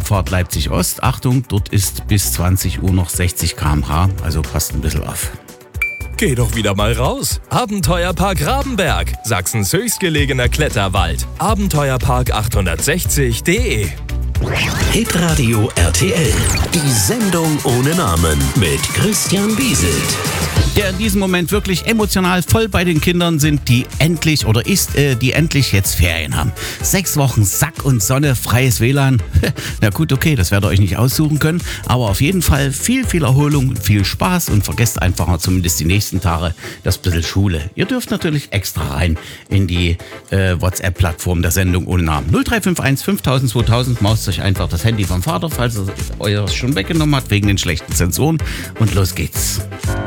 Abfahrt Leipzig Ost. Achtung, dort ist bis 20 Uhr noch 60 km/h, also passt ein bisschen auf. Geh doch wieder mal raus. Abenteuerpark Rabenberg, Sachsens höchstgelegener Kletterwald. Abenteuerpark860.de. Hitradio RTL. Die Sendung ohne Namen mit Christian Wieselt. Der in diesem Moment wirklich emotional voll bei den Kindern sind, die endlich jetzt Ferien haben. 6 Wochen Sack und Sonne, freies WLAN. Na gut, okay, das werdet ihr euch nicht aussuchen können. Aber auf jeden Fall viel Erholung, viel Spaß und vergesst einfach mal zumindest die nächsten Tage das bisschen Schule. Ihr dürft natürlich extra rein in die WhatsApp-Plattform der Sendung ohne Namen. 0351 5000 2000, maust euch einfach das Handy vom Vater, falls er euer schon weggenommen hat wegen den schlechten Sensoren. Und los geht's.